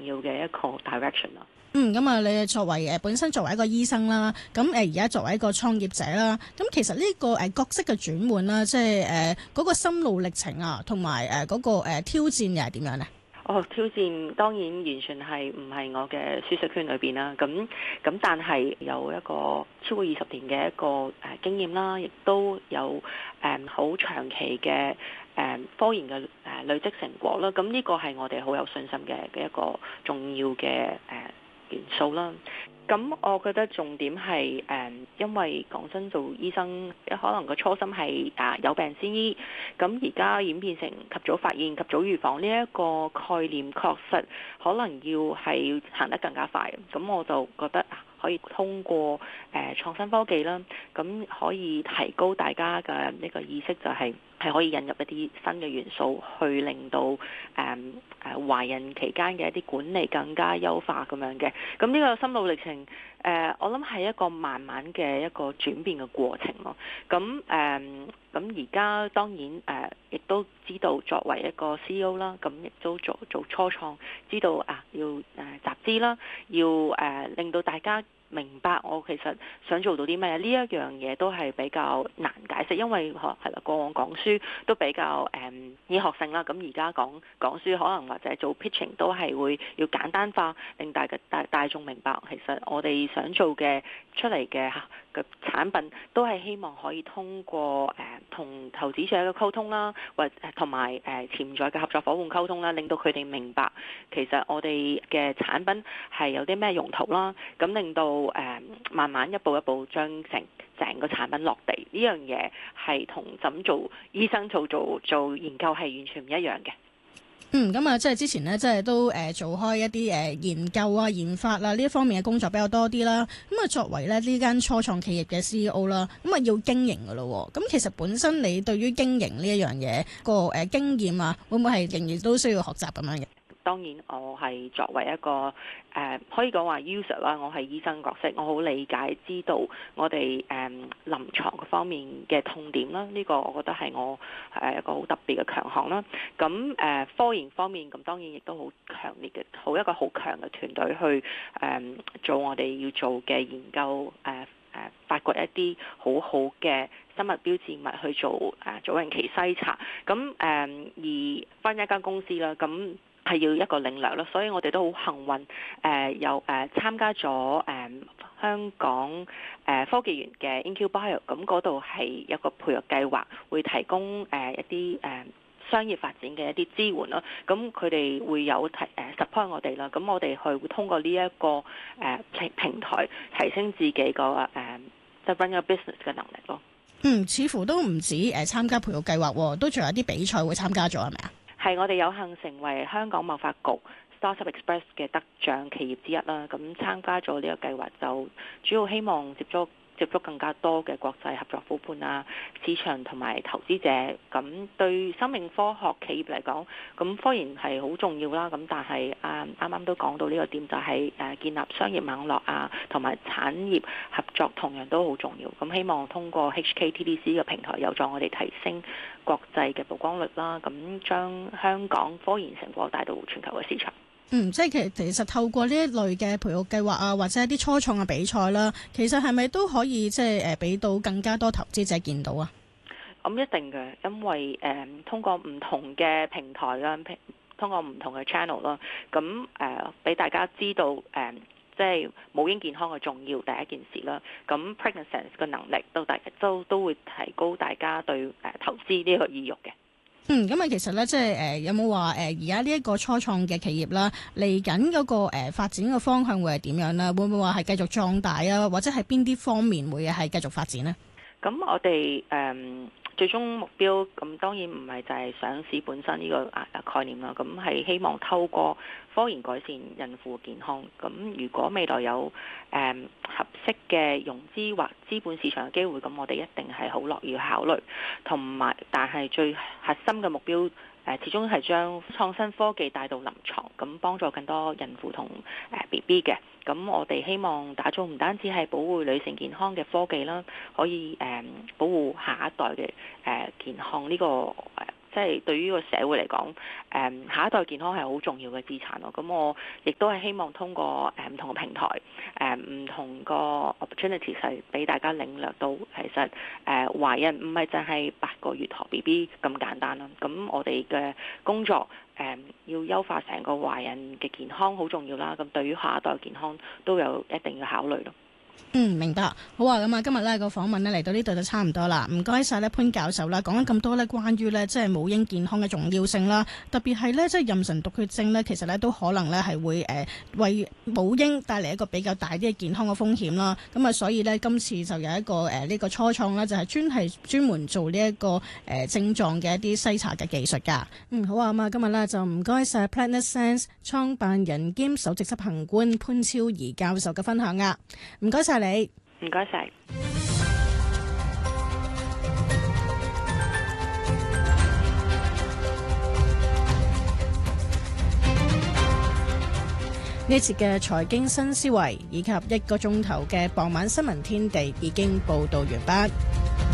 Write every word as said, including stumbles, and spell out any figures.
要嘅一個 direction 啦。 嗯，咁啊，你作為誒本身作為一個醫生啦，咁誒而家作為一個創業者啦，咁其實呢個誒角色嘅轉換啦，即係誒嗰個心路歷程啊，同埋誒嗰個誒挑戰又係點樣呢？ 哦，挑戰當然完全係唔係我嘅舒適圈裏邊啦。咁咁，但係有一個超過二十年嘅一個誒經驗啦，亦都有誒好、嗯、長期嘅誒科研嘅誒累積成果啦。咁呢個係我哋好有信心嘅嘅一個重要嘅誒元素啦。咁我覺得重點係誒、嗯，因為講真做醫生，可能個初心係啊有病先醫，咁而家演變成及早發現、及早預防呢一個概念，確實可能要係行得更加快。咁我就覺得可以通過誒、呃、創新科技啦，咁可以提高大家嘅呢個意識，就係、是。係可以引入一啲新嘅元素，去令到誒誒懷孕期間嘅一啲管理更加優化咁樣嘅。咁呢個心路歷程，誒、呃、我諗係一個慢慢嘅一個轉變嘅過程咯。咁誒咁而家當然誒、呃，亦都知道作為一個 C E O 啦，咁亦都做做初創，知道啊要誒集資啦，要誒、呃、令到大家明白我其實想做到啲咩，呢一樣嘢都係比較難解釋，因為係啦，過往講書都比較誒、嗯、醫學性啦，咁而家講講書可能或者做 pitching 都係會要簡單化，令大嘅大大眾明白，其實我哋想做嘅出嚟嘅嘅產品都係希望可以通過誒同、呃、投資者嘅溝通啦，或同埋誒潛在嘅合作伙伴溝通啦，令到佢哋明白其實我哋嘅產品係有啲咩用途啦，咁令到誒、呃、慢慢一步一步將成成個產品落地，呢樣嘢係同怎做醫生做做做研究係完全唔一樣嘅。 嗯，咁啊，即係之前咧，即係都誒做開一啲誒研究啊、研發啊呢一方面嘅工作比較多啲啦。咁啊，作為咧呢間初創企業嘅 C E O 啦，咁啊要經營噶咯。咁其實本身你對於經營呢一樣嘢個誒經驗啊，會唔會係仍然都需要學習咁樣嘅？ 當然，我係作為一個誒、呃，可以講話 user 啦，我係醫生角色，我好理解知道我哋誒、呃、臨床方面嘅痛點啦。呢、這個我覺得係我誒一個好特別嘅強項啦。咁誒、呃、科研方面，咁當然亦都好強烈嘅，好一個好強嘅團隊去誒、呃、做我哋要做嘅研究，誒、呃、誒、呃、發掘一啲好好嘅生物標誌物去做誒、呃、早孕期篩查。咁誒、呃、而翻一間公司啦，咁。係要一個領略咯，所以我哋都好幸運，誒、呃、有誒、呃、參加咗誒、呃、香港誒、呃、科技園嘅 IncuBio，咁嗰度係一個培育計劃，會提供誒、呃、一啲誒、呃、商業發展嘅一啲支援咯。咁佢哋會有提誒、呃、support 我哋啦，咁我哋去會通過呢、這、一個誒平、呃、平台提升自己個誒即係 run 個 business 嘅能力咯。 嗯，似乎都唔止誒參加培育計劃，都仲有啲比賽會參加咗，係咪啊？ 係我哋有幸成為香港貿發局 Startup Express 嘅得獎企業之一啦。咁參加咗呢個計劃，就主要希望接觸接觸更加多嘅國際合作夥伴啊、市場同埋投資者。咁對生命科學企業嚟講，咁科研係好重要啦。咁但係啊，啱啱都講到呢個點，就係誒建立商業網絡啊，同埋產業合作同樣都好重要。咁希望通過 H K T D C 嘅平台，有助我哋提升國際嘅曝光率啦。咁將香港科研成果帶到全球嘅市場。 嗯，即係其其實透過呢一類嘅培育計劃啊，或者一啲初創嘅比賽啦，其實係咪都可以即係誒俾到更加多投資者見到啊？ 咁一定嘅，因為誒、呃、通過唔同嘅平台啦，通過唔同嘅 channel 啦，咁誒俾大家知道誒、呃，即係母嬰健康嘅重要第一件事啦。咁 pregnancy 嘅能力都大都都會提高大家對誒、呃、投資呢個意欲嘅。 嗯，咁啊，其實咧，即係誒，有冇話誒，而家呢一個初創嘅企業啦，嚟緊嗰個誒發展嘅方向會係點樣咧？會唔會話係繼續壯大啊？或者係邊啲方面會係繼續發展呢？ 咁我哋誒、嗯、最終目標，咁當然唔係就係上市本身呢個啊概念啦。咁係希望透過科研改善孕婦健康。咁如果未來有誒、嗯、合適嘅融資或資本市場嘅機會，咁我哋一定係好樂意考慮。同埋，但係最核心嘅目標，誒始終係將創新科技帶到臨床，咁幫助更多孕婦同誒 B B 嘅。咁我哋希望打造唔單止係保護女性健康嘅科技啦，可以誒保護下一代嘅誒健康呢個誒即係對於個社會嚟講，誒下一代健康係好重要嘅資產咯。咁我亦都係希望通過誒唔同嘅平台，誒唔同個 opportunities 係俾大家領略到，其實誒懷孕唔係淨係八個月陀 B B 咁簡單啦。咁我哋嘅工作誒要優化成個懷孕嘅健康好重要啦。咁對於下一代健康都有一定要考慮咯。 嗯，明白。好啊，咁啊，今日呢個訪問呢嚟到呢度就差唔多啦。唔該晒咧潘教授啦，講咗咁多呢關於呢即係母嬰健康嘅重要性啦，特別係呢即係妊娠毒血症呢，其實呢都可能呢係會誒、呃、為母嬰帶嚟一個比較大啲嘅健康嘅風險啦。咁啊，所以呢，今次就有一個誒呢、呃這個初創呢，就係專係專門做呢、這、一個誒、呃、症狀嘅一啲篩查嘅技術噶。嗯，好啊，咁啊，今日呢就唔該晒 Planet Sense 創辦人兼首席執行官潘超儀教授嘅分享啊，唔該晒你。 唔該晒。 呢次嘅財經新思維以及一個鐘頭嘅傍晚新聞天地已經報道完畢。